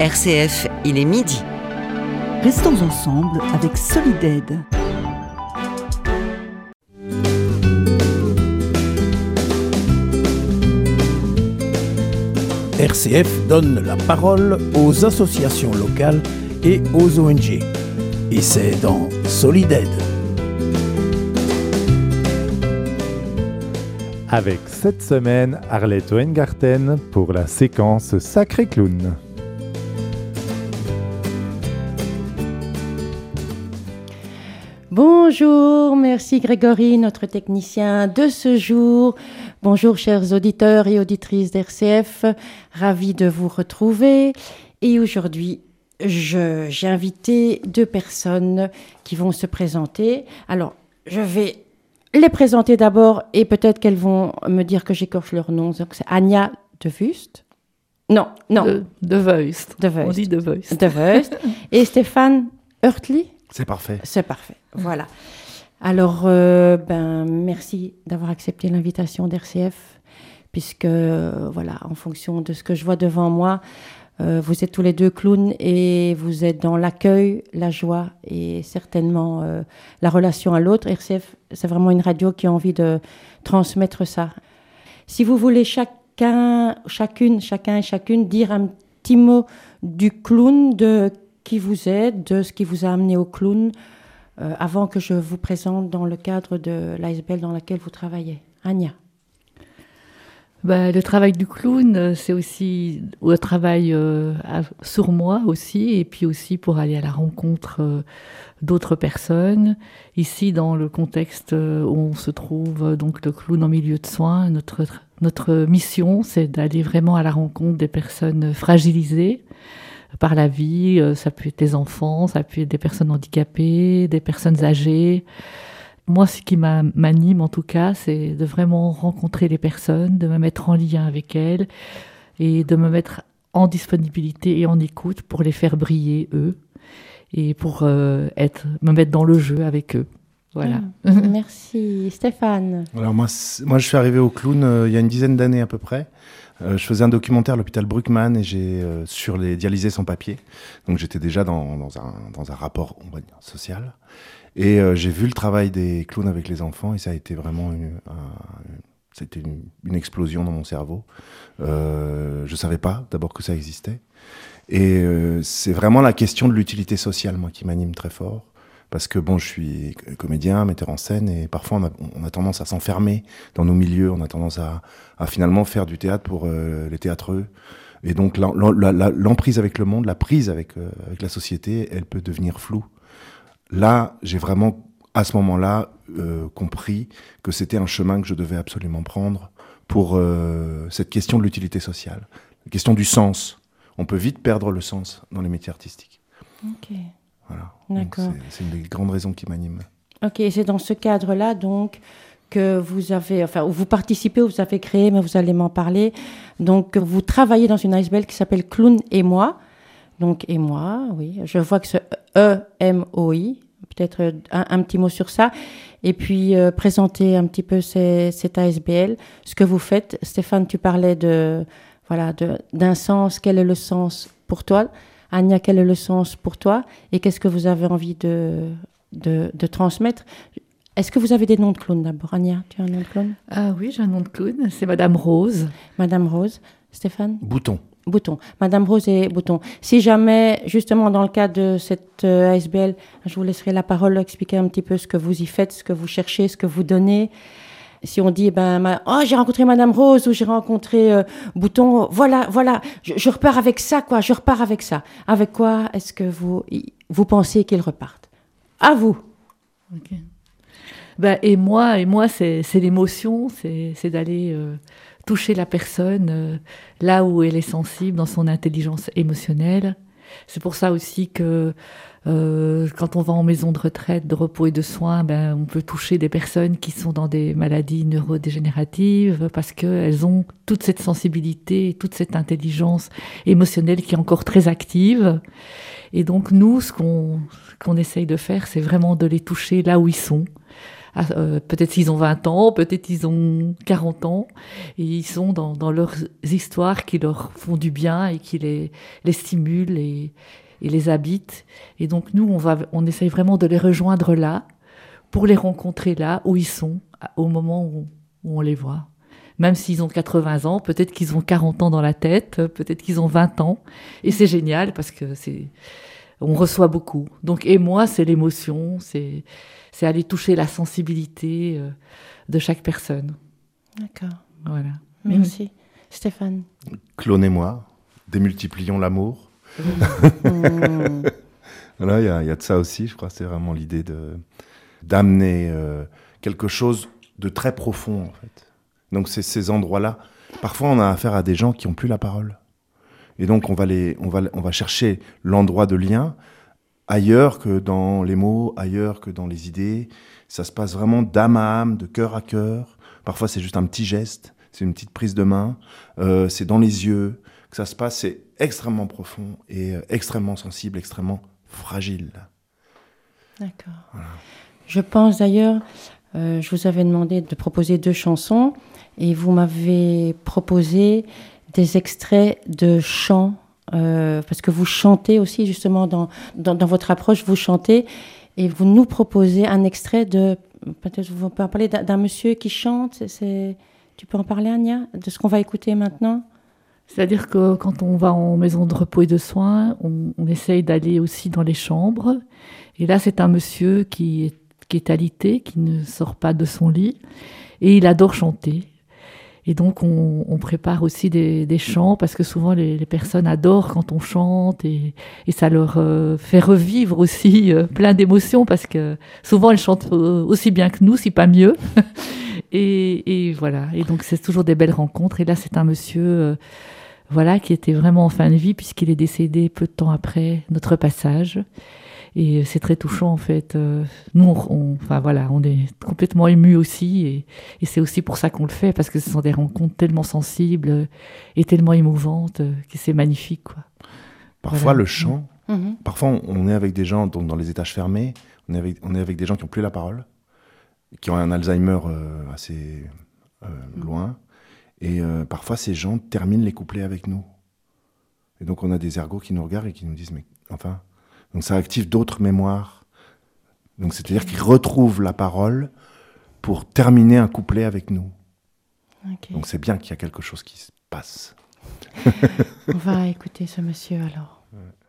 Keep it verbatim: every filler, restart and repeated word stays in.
R C F, il est midi. Restons ensemble avec Solidaide. R C F donne la parole aux associations locales et aux O N G. Et c'est dans Solidaide. Avec cette semaine, Arlette Weingarten pour la séquence Sacré Clown. Bonjour, merci Grégory, notre technicien de ce jour. Bonjour chers auditeurs et auditrices d'R C F, ravi de vous retrouver. Et aujourd'hui, je, j'ai invité deux personnes qui vont se présenter. Alors, je vais les présenter d'abord et peut-être qu'elles vont me dire que j'écorche leur nom. Donc, c'est Anja De Vust. Non, non. De, de Vuist. De Vuist. On dit De Vuist. De Vuist. Et Stéphane Hurtli. C'est parfait. C'est parfait, voilà. Alors, euh, ben, merci d'avoir accepté l'invitation d'R C F, puisque, euh, voilà, en fonction de ce que je vois devant moi, euh, vous êtes tous les deux clowns et vous êtes dans l'accueil, la joie et certainement euh, la relation à l'autre. R C F, c'est vraiment une radio qui a envie de transmettre ça. Si vous voulez chacun, chacune, chacun et chacune dire un petit mot du clown, de qui vous êtes, de ce qui vous a amené au clown, euh, avant que je vous présente dans le cadre de l'A S B L dans laquelle vous travaillez. Anja. Bah, le travail du clown, c'est aussi le travail euh, à, sur moi aussi, et puis aussi pour aller à la rencontre euh, d'autres personnes. Ici, dans le contexte où on se trouve, donc le clown en milieu de soins, notre, notre mission, c'est d'aller vraiment à la rencontre des personnes fragilisées par la vie. Ça peut être des enfants, ça peut être des personnes handicapées, des personnes âgées. Moi, ce qui m'anime en tout cas, c'est de vraiment rencontrer les personnes, de me mettre en lien avec elles et de me mettre en disponibilité et en écoute pour les faire briller, eux, et pour euh, être, me mettre dans le jeu avec eux. Voilà. Mmh, merci. Stéphane. Alors moi, moi, je suis arrivé au clown euh, il y a une dizaine d'années à peu près. Euh, je faisais un documentaire à l'hôpital Bruckmann et j'ai euh, sur les dialysés sans papier. Donc j'étais déjà dans, dans, un, dans un rapport, on va dire, social. Et euh, j'ai vu le travail des clowns avec les enfants et ça a été vraiment une, un, c'était une, une explosion dans mon cerveau. Euh, je savais pas d'abord que ça existait. Et euh, c'est vraiment la question de l'utilité sociale, moi, qui m'anime très fort. Parce que bon, je suis comédien, metteur en scène, et parfois on a, on a tendance à s'enfermer dans nos milieux, on a tendance à, à finalement faire du théâtre pour euh, les théâtreux. Et donc la, la, la, l'emprise avec le monde, la prise avec, euh, avec la société, elle peut devenir floue. Là, j'ai vraiment, à ce moment-là, euh, compris que c'était un chemin que je devais absolument prendre pour euh, cette question de l'utilité sociale, la question du sens. On peut vite perdre le sens dans les métiers artistiques. Ok. Voilà. D'accord. Donc c'est, c'est une des grandes raisons qui m'animent. Ok, c'est dans ce cadre-là, donc, que vous avez, enfin, où vous participez, vous avez créé, mais vous allez m'en parler. Donc, vous travaillez dans une A S B L qui s'appelle Clown et moi. Donc, et moi, oui. Je vois que c'est E M O I. Peut-être un, un petit mot sur ça. Et puis, euh, présenter un petit peu ces, cette A S B L, ce que vous faites. Stéphane, tu parlais de, voilà, de, d'un sens. Quel est le sens pour toi ? Anja, quel est le sens pour toi ? Et qu'est-ce que vous avez envie de, de, de transmettre ? Est-ce que vous avez des noms de clowns d'abord ? Anja, tu as un nom de clown ? Ah oui, j'ai un nom de clown, c'est Madame Rose. Madame Rose. Stéphane ? Bouton. Bouton. Madame Rose et Bouton. Si jamais, justement, dans le cadre de cette euh, A S B L, je vous laisserai la parole, expliquer un petit peu ce que vous y faites, ce que vous cherchez, ce que vous donnez. Si on dit, ben, ma... oh, j'ai rencontré Madame Rose ou j'ai rencontré euh, Bouton, voilà, voilà, je, je repars avec ça, quoi, je repars avec ça. Avec quoi est-ce que vous, vous pensez qu'ils repartent ? À vous. Ok. Ben, et moi, et moi, c'est, c'est l'émotion, c'est, c'est d'aller euh, toucher la personne euh, là où elle est sensible, dans son intelligence émotionnelle. C'est pour ça aussi que Euh, quand on va en maison de retraite, de repos et de soins, ben, on peut toucher des personnes qui sont dans des maladies neurodégénératives parce qu'elles ont toute cette sensibilité, toute cette intelligence émotionnelle qui est encore très active. Et donc nous, ce qu'on, ce qu'on essaye de faire, c'est vraiment de les toucher là où ils sont, Ah, euh, peut-être qu'ils ont vingt ans, peut-être qu'ils ont quarante ans, et ils sont dans, dans leurs histoires qui leur font du bien et qui les, les stimulent et, et les habitent. Et donc nous, on, va, on essaye vraiment de les rejoindre là, pour les rencontrer là où ils sont, au moment où, où on les voit. Même s'ils ont quatre-vingts ans, peut-être qu'ils ont quarante ans dans la tête, peut-être qu'ils ont vingt ans. Et c'est génial parce que c'est, on reçoit beaucoup. Donc, et moi, c'est l'émotion, c'est, c'est aller toucher la sensibilité euh, de chaque personne. D'accord. Voilà. Merci. Mmh. Stéphane. Claude et moi, démultiplions l'amour. Mmh. Voilà, il y, a, y a de ça aussi, je crois. C'est vraiment l'idée de, d'amener euh, quelque chose de très profond, en fait. Donc, c'est ces endroits-là. Parfois, on a affaire à des gens qui n'ont plus la parole. Et donc, on va, les, on, va, on va chercher l'endroit de lien ailleurs que dans les mots, ailleurs que dans les idées. Ça se passe vraiment d'âme à âme, de cœur à cœur. Parfois, c'est juste un petit geste, c'est une petite prise de main. Euh, c'est dans les yeux que ça se passe. C'est extrêmement profond et euh, extrêmement sensible, extrêmement fragile. D'accord. Voilà. Je pense d'ailleurs, euh, je vous avais demandé de proposer deux chansons et vous m'avez proposé des extraits de chants, euh, parce que vous chantez aussi justement dans, dans, dans votre approche, vous chantez et vous nous proposez un extrait de, peut-être vous pouvez en parler d'un, d'un monsieur qui chante, c'est, c'est, tu peux en parler Anya, de ce qu'on va écouter maintenant? C'est-à-dire que quand on va en maison de repos et de soins, on, on essaye d'aller aussi dans les chambres. Et là, c'est un monsieur qui est, qui est alité, qui ne sort pas de son lit. Et il adore chanter. Et donc, on, on prépare aussi des, des chants, parce que souvent, les, les personnes adorent quand on chante. Et, et ça leur euh, fait revivre aussi euh, plein d'émotions, parce que souvent, elles chantent aussi bien que nous, si pas mieux. et, et voilà. Et donc, c'est toujours des belles rencontres. Et là, c'est un monsieur... Euh, Voilà, qui était vraiment en fin de vie, puisqu'il est décédé peu de temps après notre passage. Et c'est très touchant, en fait. Nous, on, on, enfin, voilà, on est complètement émus aussi. Et, et c'est aussi pour ça qu'on le fait, parce que ce sont des rencontres tellement sensibles et tellement émouvantes que c'est magnifique, quoi. Parfois, voilà. le chant, Mmh. parfois, on est avec des gens, donc dans les étages fermés, on est avec, on est avec des gens qui n'ont plus la parole, qui ont un Alzheimer euh, assez euh, loin. Et euh, parfois, ces gens terminent les couplets avec nous. Et donc, on a des ergots qui nous regardent et qui nous disent, mais enfin... Donc, ça active d'autres mémoires. Donc, c'est-à-dire qu'ils retrouvent la parole pour terminer un couplet avec nous. Okay. Donc, c'est bien qu'il y a quelque chose qui se passe. On va écouter ce monsieur alors. Ouais.